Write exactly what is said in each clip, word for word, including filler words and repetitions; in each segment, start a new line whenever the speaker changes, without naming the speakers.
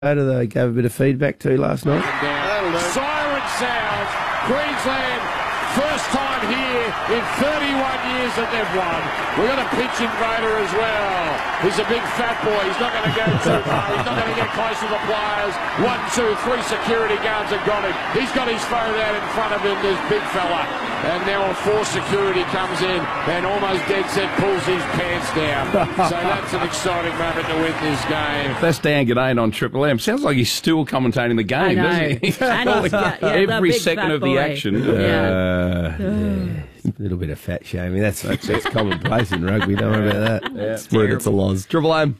How do they give a bit of feedback to last night?
Siren sounds. Queensland, first time here in thirty-one years that they've won. We've got a pitch invader as well. He's a big fat boy. He's not going to go too far. He's not going to get close to the players. One, two, three security guards have got him. He's got his phone out in front of him, this big fella. And now a four security comes in and almost dead set pulls his pants down. So that's an exciting moment to win this game.
That's Dan Giddane on Triple M. Sounds like he's still commentating the game,
I know.
doesn't he?
And he's got, yeah,
every
the big
second
fat
of the
boy.
action.
Yeah.
Uh, yeah. A little bit of fat shaming. That's, that's, that's commonplace in rugby. Don't worry about that.
Yeah.
Rude, it's a loz. Triple M.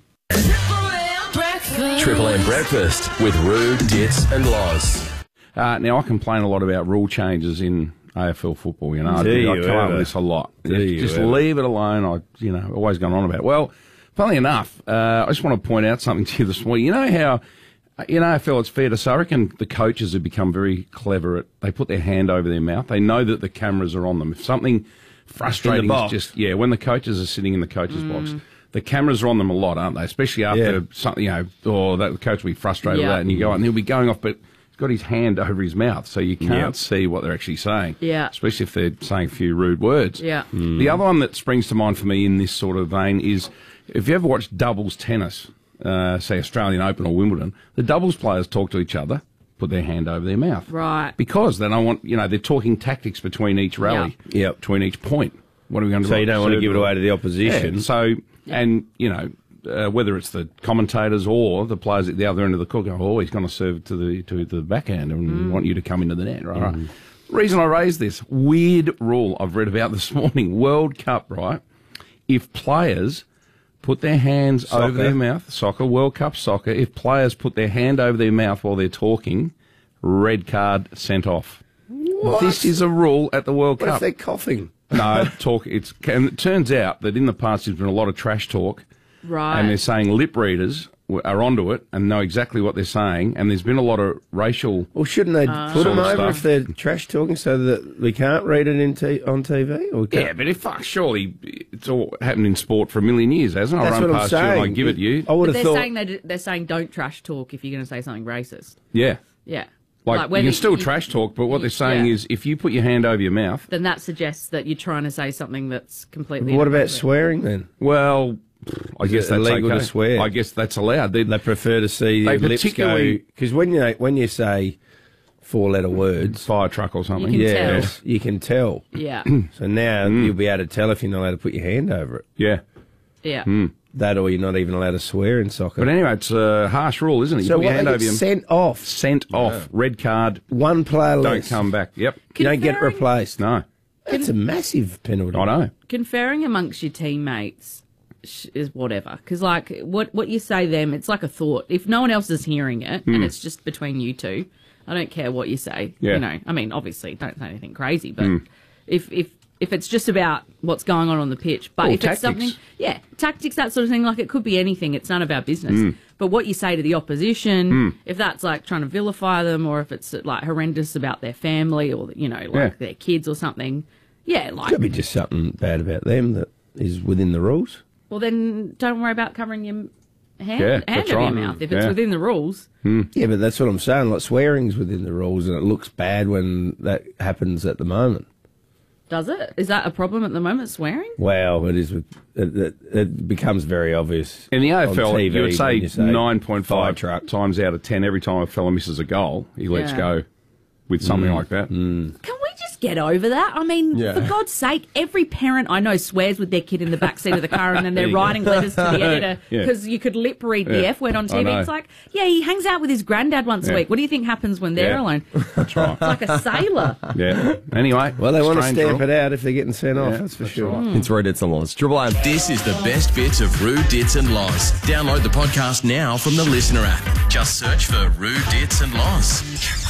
Triple M Breakfast with Rude, Dits and Loz.
Uh, now, I complain a lot about rule changes in A F L football, you know. I,
Do
I
you
come up
ever?
with this a lot.
Do you
Just
ever?
leave it alone. I, you know, always going on about it. Well, funnily enough, uh, I just want to point out something to you this morning. You know how in A F L it's fair to say, I reckon the coaches have become very clever at, they put their hand over their mouth. They know that the cameras are on them. If something frustrating
box.
is just, yeah, when the coaches are sitting in the coaches' box, the cameras are on them a lot, aren't they? Especially after
Yeah.
something, you know, or that the coach will be frustrated
Yeah.
with that, and you go, and he'll be going off, but he's got his hand over his mouth, so you can't
Yeah.
see what they're actually saying.
Yeah.
Especially if they're saying a few rude words.
Yeah.
The other one that springs to mind for me in this sort of vein is, if you ever watched doubles tennis, uh, say Australian Open or Wimbledon, the doubles players talk to each other, put their hand over their mouth.
Right.
Because they don't want, you know, they're talking tactics between each rally,
Yeah. Yep.
between each point. What are we going to do?
So you don't want to give it away to the opposition.
Yeah, so, and, you know, uh, whether it's the commentators or the players at the other end of the court go, oh, he's going to serve to the to the backhand and want you to come into the net, right? right. The reason I raised this, weird rule I've read about this morning, World Cup, right? If players put their hands
Soccer.
over their mouth, soccer, World Cup soccer, if players put their hand over their mouth while they're talking, red card sent off.
What?
This is a rule at the World
What if
Cup.
they're coughing?
No, talk. It's and it turns out that in the past there's been a lot of trash talk,
Right.
and they're saying lip readers w- are onto it and know exactly what they're saying. And there's been a lot of racial.
Well, shouldn't they put
Sort
them
of
over
stuff.
if they're trash talking so that we can't read it in t- on T V? Or we can't?
Yeah, but if fuck, surely it's all happened in sport for a million years, hasn't it? I
That's
run
what I'm
past you and I
saying.
give it you.
I would
But
have
they're
thought.
saying they they're saying don't trash talk if you're going to say something racist.
Yeah,
Yeah.
like,
whether
you can still
you-
trash talk, but what they're saying
Yeah.
is if you put your hand over your mouth,
Then that suggests that you're trying to say something that's completely.
What about
inappropriate.
swearing then?
well, I
Is
guess
it
that's
illegal
okay.
to swear?
I guess that's allowed. They,
They prefer to see
They
your lips go
particularly-
because when you when you say four letter words,
fire truck or something.
You can
yeah,
tell.
you can tell.
Yeah.
So now
Mm.
you'll be able to tell if you're not allowed to put your hand over it.
Yeah.
Yeah.
That or you're not even allowed to swear in soccer.
But anyway, it's a harsh rule, isn't it? You
so
put your
what,
hand
they
over
get
your
sent off.
sent off, red card,
One player
don't
less.
come back. Yep.
You don't get
Conferring-
replaced.
No,
That's a massive penalty.
I know.
Conferring amongst your teammates sh- is whatever. Because, like, what, what you say them, it's like a thought. If no one else is hearing it and it's just between you two, I don't care what you say.
Yeah.
You know, I mean, obviously, don't say anything crazy, but if, if, if it's just about what's going on on the pitch, but
Or
if
tactics.
it's something, yeah, tactics, that sort of thing, like it could be anything. It's none of our business. But what you say to the opposition, if that's like trying to vilify them, or if it's like horrendous about their family or you know, like
Yeah.
their kids or something, yeah, like
Could be just something bad about them that is within the rules.
well, then don't worry about covering your hand,
Yeah,
hand
that's
over
right.
your mouth if it's
Yeah.
within the rules.
Yeah, but that's what I'm saying. Like swearing's within the rules, and it looks bad when that happens at the moment.
Does it? Is that a problem at the moment, swearing?
Wow, it is. With, it, it, it becomes very obvious.
In the A F L,
on T V
you would say,
when you
nine point
fire
five
truck.
times out of ten, every time a fella misses a goal, he lets
Yeah.
go with something like that.
Can we just get over that? I mean,
Yeah.
for God's sake, every parent I know swears with their kid in the back seat of the car and then they're
There you
writing letters to the editor
Yeah.
because you could lip read the
Yeah.
F word on T
I
V.
know.
It's like, yeah, he hangs out with his granddad once a
Yeah.
week. What do you think happens when they're
Yeah.
alone?
That's right.
It's like a sailor.
Yeah. Anyway,
Well, they want to
strange
stamp
rule.
it out if they're getting sent off.
Yeah,
that's for
that's
sure.
right.
It's Rude, Dits and Loz. Triple M.
This is the best bits of Rude, Dits and Loz. Download the podcast now from the Listener app. Just search for Rude, Dits and Loz.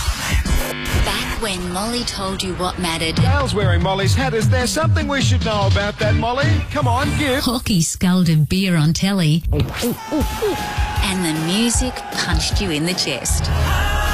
Back when Molly told you what mattered,
Dale's wearing Molly's hat. Is there something we should know about that, Molly? Come on, give.
Hawkey sculled beer on telly, and the music punched you in the chest.